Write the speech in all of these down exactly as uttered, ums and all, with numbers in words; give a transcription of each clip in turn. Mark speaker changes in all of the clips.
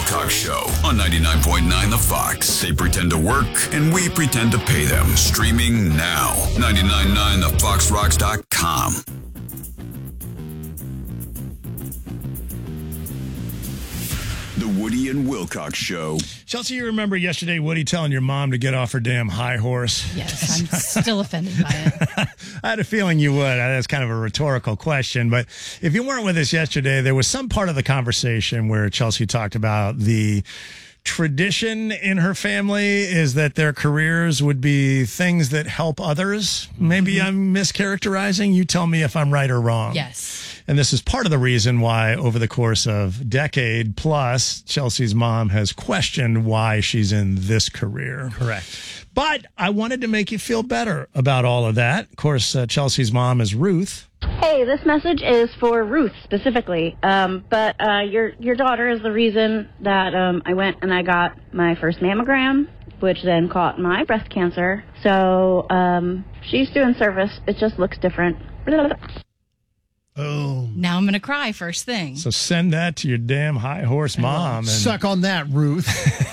Speaker 1: Wilcox Show on ninety-nine point nine The Fox. They pretend to work, and we pretend to pay them. Streaming now. ninety-nine point nine the fox rocks dot com. The Woody and Wilcox Show.
Speaker 2: Chelsea, you remember yesterday Woody telling your mom to get off her damn high horse?
Speaker 3: Yes, I'm still offended by it.
Speaker 2: I had a feeling you would. That's kind of a rhetorical question. But if you weren't with us yesterday, there was some part of the conversation where Chelsea talked about the tradition in her family is that their careers would be things that help others. Maybe mm-hmm. I'm mischaracterizing. You tell me if I'm right or wrong.
Speaker 3: Yes.
Speaker 2: And this is part of the reason why over the course of decade plus, Chelsea's mom has questioned why she's in this career.
Speaker 4: Correct.
Speaker 2: But I wanted to make you feel better about all of that. Of course, uh, Chelsea's mom is Ruth.
Speaker 5: Hey, this message is for Ruth specifically. Um, but uh, your your daughter is the reason that um, I went and I got my first mammogram, which then caught my breast cancer. So um, she's doing service. It just looks different.
Speaker 2: Oh.
Speaker 3: Now I'm going to cry first thing.
Speaker 2: So send that to your damn high horse mom. And
Speaker 4: suck on that, Ruth.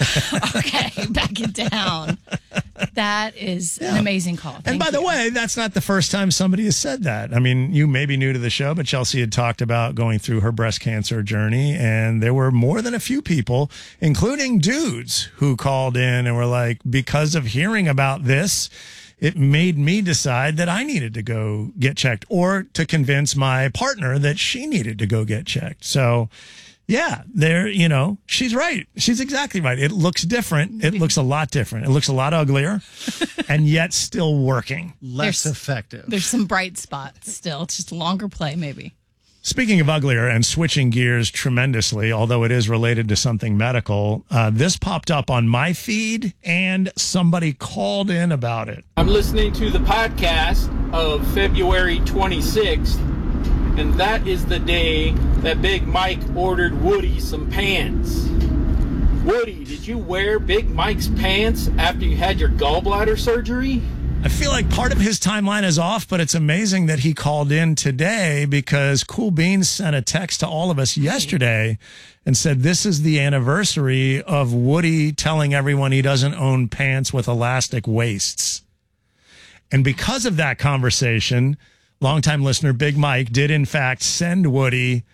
Speaker 3: Okay, back it down. That is yeah. an amazing call. Thank
Speaker 2: and by
Speaker 3: you.
Speaker 2: the way, that's not the first time somebody has said that. I mean, you may be new to the show, but Chelsea had talked about going through her breast cancer journey, and there were more than a few people, including dudes, who called in and were like, because of hearing about this, it made me decide that I needed to go get checked, or to convince my partner that she needed to go get checked. So, yeah, there, you know, she's right. She's exactly right. It looks different. It looks a lot different. It looks a lot uglier, and yet still working.
Speaker 4: Less
Speaker 3: there's,
Speaker 4: effective.
Speaker 3: There's some bright spots still. It's just longer play, maybe.
Speaker 2: Speaking of uglier and switching gears tremendously, although it is related to something medical, uh, this popped up on my feed and somebody called in about it.
Speaker 6: I'm listening to the podcast of February twenty-sixth, and that is the day that Big Mike ordered Woody some pants. Woody, did you wear Big Mike's pants after you had your gallbladder surgery?
Speaker 2: I feel like part of his timeline is off, but it's amazing that he called in today because Cool Beans sent a text to all of us yesterday and said this is the anniversary of Woody telling everyone he doesn't own pants with elastic waists. And because of that conversation, longtime listener Big Mike did in fact send Woody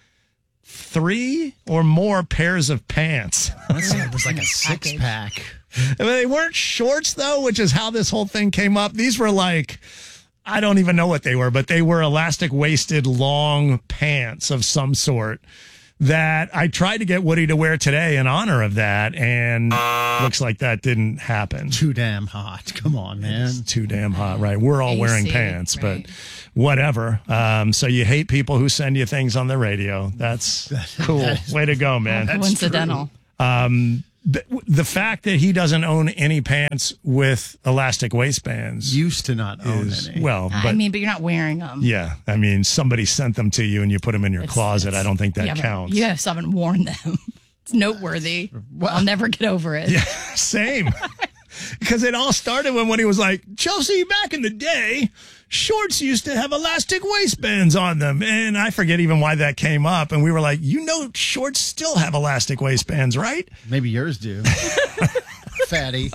Speaker 2: three or more pairs of pants.
Speaker 4: That was like a six pack.
Speaker 2: I mean, they weren't shorts, though, which is how this whole thing came up. These were like, I don't even know what they were, but they were elastic-waisted long pants of some sort that I tried to get Woody to wear today in honor of that, and looks like that didn't happen.
Speaker 4: Too damn hot. Come on, man.
Speaker 2: It's too damn hot, right? We're all
Speaker 3: A C,
Speaker 2: wearing pants,
Speaker 3: right.
Speaker 2: but whatever. Um, so you hate people who send you things on the radio. That's cool.
Speaker 4: That is,
Speaker 2: way to go, man.
Speaker 3: Coincidental.
Speaker 2: Um, the, the fact that he doesn't own any pants with elastic waistbands
Speaker 4: used to not own
Speaker 2: is,
Speaker 4: any.
Speaker 2: well, but
Speaker 3: I mean, but you're not wearing them.
Speaker 2: yeah, I mean, somebody sent them to you and you put them in your
Speaker 3: It's-
Speaker 2: closet.
Speaker 3: it's-
Speaker 2: I don't think that
Speaker 3: you haven't-
Speaker 2: counts.
Speaker 3: You just haven't worn them. It's noteworthy. I'll never get over it.
Speaker 2: Yeah, same. Because it all started when, when he was like, Chelsea, back in the day, shorts used to have elastic waistbands on them. And I forget even why that came up. And we were like, you know, shorts still have elastic waistbands, right?
Speaker 4: Maybe yours do. Fatty.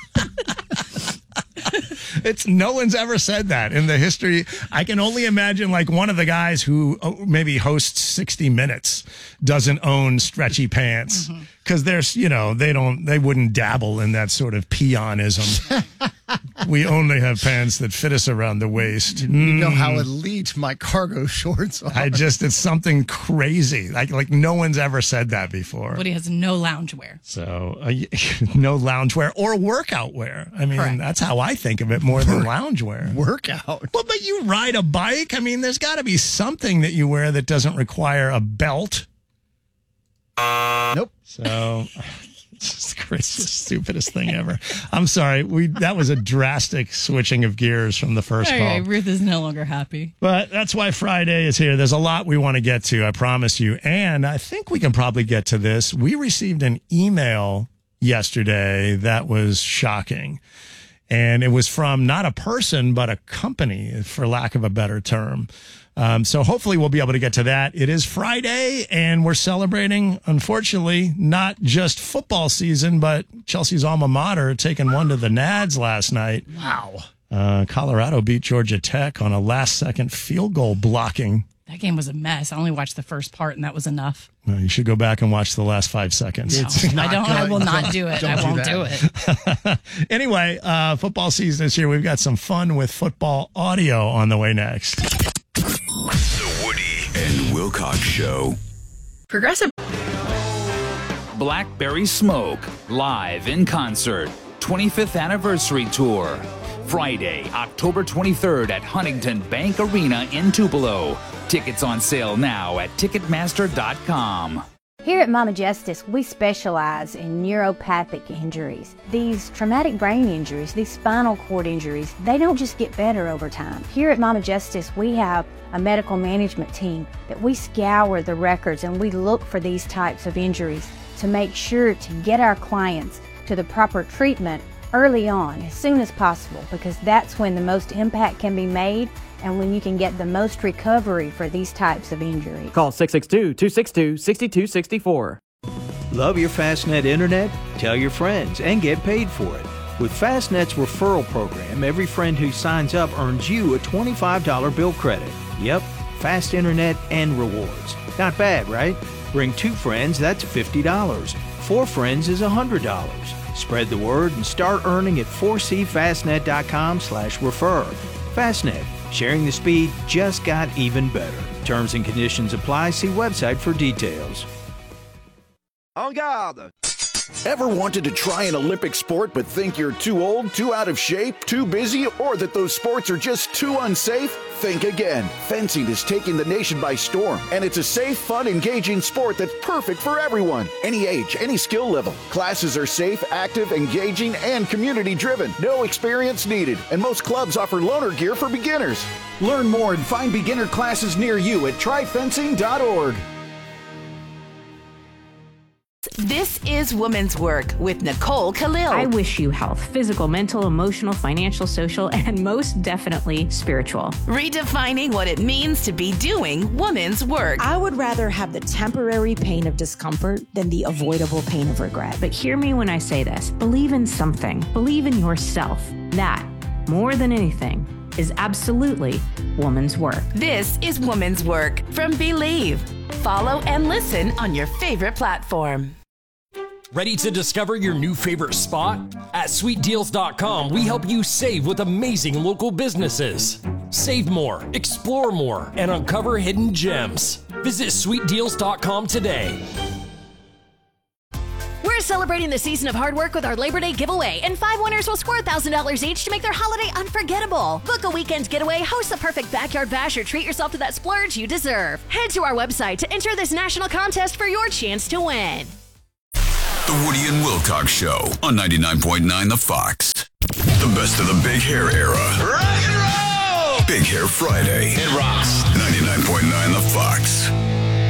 Speaker 2: It's no one's ever said that in the history. I can only imagine like one of the guys who oh, maybe hosts sixty minutes doesn't own stretchy pants because there's, you know, they don't, they wouldn't dabble in that sort of peonism. We only have pants that fit us around the waist.
Speaker 4: You know how elite my cargo shorts are.
Speaker 2: I just, it's something crazy. Like, like no one's ever said that before.
Speaker 3: Woody has no loungewear.
Speaker 2: So uh, no loungewear or workout wear. I mean,
Speaker 3: Correct.
Speaker 2: that's how I think of it more than loungewear.
Speaker 4: Workout.
Speaker 2: Well, but you ride a bike. I mean, there's got to be something that you wear that doesn't require a belt.
Speaker 4: Nope.
Speaker 2: So it's just the craziest, stupidest thing ever. I'm sorry. We that was a drastic switching of gears from the first
Speaker 3: Okay,
Speaker 2: call.
Speaker 3: Ruth is no longer happy.
Speaker 2: But that's why Friday is here. There's a lot we want to get to, I promise you. And I think we can probably get to this. We received an email yesterday that was shocking. And it was from not a person, but a company, for lack of a better term. Um, so hopefully we'll be able to get to that. It is Friday, and we're celebrating, unfortunately, not just football season, but Chelsea's alma mater taking one to the Nads last night.
Speaker 4: Wow.
Speaker 2: Uh, Colorado beat Georgia Tech on a last-second field goal blocking.
Speaker 3: That game was a mess. I only watched the first part, and that was enough.
Speaker 2: Well, you should go back and watch the last five seconds.
Speaker 3: No, I don't. I will not do it.
Speaker 4: Don't
Speaker 3: I won't
Speaker 4: do
Speaker 3: do it.
Speaker 2: Anyway, uh, football season is here. We've got some fun with football audio on the way next.
Speaker 1: The Woody and Wilcox Show.
Speaker 7: Progressive.
Speaker 8: Blackberry Smoke, live in concert, twenty-fifth anniversary tour. Friday, October twenty-third at Huntington Bank Arena in Tupelo. Tickets on sale now at Ticketmaster dot com.
Speaker 9: Here at Mama Justice, we specialize in neuropathic injuries. These traumatic brain injuries, these spinal cord injuries, they don't just get better over time. Here at Mama Justice, we have a medical management team that we scour the records and we look for these types of injuries to make sure to get our clients to the proper treatment early on, as soon as possible, because that's when the most impact can be made and when you can get the most recovery for these types of injuries.
Speaker 10: Call six six two, two six two, six two six four.
Speaker 11: Love your Fastnet internet? Tell your friends and get paid for it. With Fastnet's referral program, every friend who signs up earns you a twenty-five dollars bill credit. Yep, fast internet and rewards. Not bad, right? Bring two friends, that's fifty dollars. Four friends is one hundred dollars. Spread the word and start earning at four c fastnet dot com slash refer. Fastnet, sharing the speed just got even better. Terms and conditions apply. See website for details.
Speaker 12: En garde! Ever wanted to try an Olympic sport but think you're too old, too out of shape, too busy, or that those sports are just too unsafe? Think again. Fencing is taking the nation by storm, and it's a safe, fun, engaging sport that's perfect for everyone. Any age, any skill level. Classes are safe, active, engaging, and community-driven. No experience needed, and most clubs offer loaner gear for beginners. Learn more and find beginner classes near you at try fencing dot org.
Speaker 7: This is Women's Work with Nicole Khalil.
Speaker 13: I wish you health, physical, mental, emotional, financial, social, and most definitely spiritual.
Speaker 7: Redefining what it means to be doing women's work.
Speaker 14: I would rather have the temporary pain of discomfort than the avoidable pain of regret.
Speaker 13: But hear me when I say this. Believe in something. Believe in yourself. That, more than anything, is absolutely woman's work.
Speaker 7: This is Woman's Work from Believe. Follow and listen on your favorite platform.
Speaker 15: Ready to discover your new favorite spot? At sweet deals dot com, we help you save with amazing local businesses. Save more, explore more, and uncover hidden gems. Visit sweet deals dot com today.
Speaker 16: We're celebrating the season of hard work with our Labor Day giveaway, and five winners will score one thousand dollars each to make their holiday unforgettable. Book a weekend getaway, host the perfect backyard bash, or treat yourself to that splurge you deserve. Head to our website to enter this national contest for your chance to win.
Speaker 1: The Woody and Wilcox Show on ninety-nine point nine The Fox. The best of the big hair era. Rock and roll! Big Hair Friday. It rocks. ninety-nine point nine The Fox.